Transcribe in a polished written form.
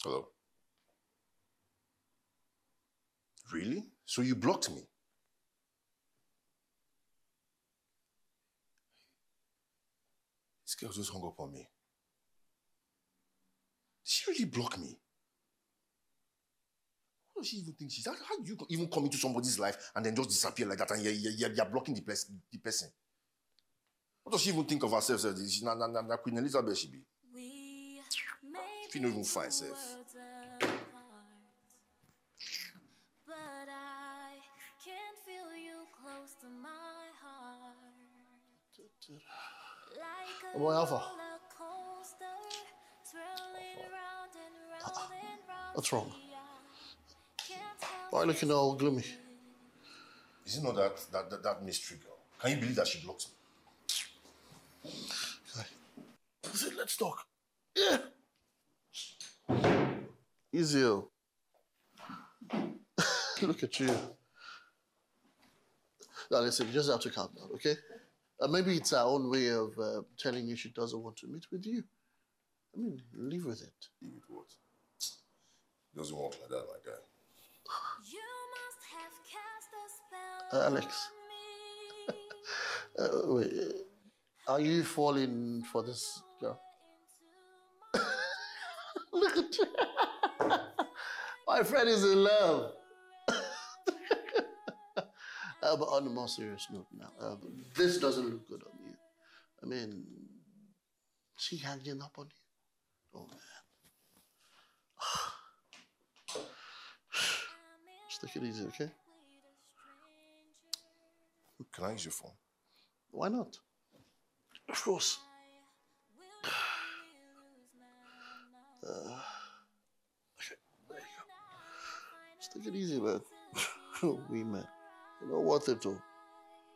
Hello? Really? So you blocked me? This girl just hung up on me. Did she really block me? What does she even think she's... How do you even come into somebody's life and then just disappear like that and you're blocking the person? What does she even think of herself? She's not Queen Elizabeth, she be. She don't even find herself. But I can feel you close to my heart. Like a roller coaster, swirling round and round and round. What's wrong? Why are you looking all gloomy? Is it not that mystery girl? Can you believe that she blocked me? Okay. Let's talk. Yeah. Easy. Look at you. Now listen, you just have to calm down, okay? Maybe it's our own way of telling you she doesn't want to meet with you. I mean, live with it. Live with what? It doesn't work like that, my guy. You must have cast a spell Alex. Wait, are you falling for this girl? Look at you. My friend is in love. But on a more serious note now, this doesn't look good on you. I mean, she hanging up on you? Oh, man. Just take it easy, okay? Can I use your phone? Why not? Of course. Okay, there you go. Just take it easy, man. We met. You know what it all.